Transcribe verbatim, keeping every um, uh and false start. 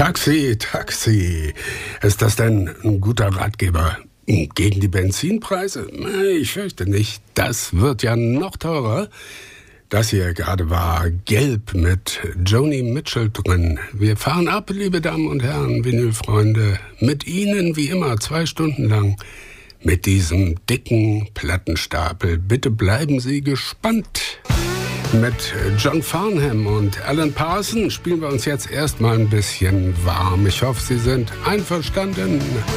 Taxi, Taxi. Ist das denn ein guter Ratgeber gegen die Benzinpreise? Ich fürchte nicht. Das wird ja noch teurer. Das hier gerade war Gelb mit Joni Mitchell drin. Wir fahren ab, liebe Damen und Herren, Vinylfreunde, mit Ihnen wie immer zwei Stunden lang mit diesem dicken Plattenstapel. Bitte bleiben Sie gespannt. Mit John Farnham und Alan Parsons spielen wir uns jetzt erstmal ein bisschen warm. Ich hoffe, Sie sind einverstanden.